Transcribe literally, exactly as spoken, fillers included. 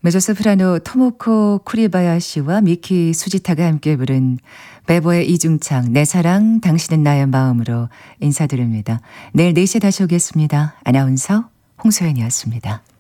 메조소프라노 토모코 쿠리바야시와 미키 수지타가 함께 부른 베보의 이중창 내 사랑 당신은 나의 마음으로 인사드립니다. 내일 네 시에 다시 오겠습니다. 아나운서 홍소연이었습니다.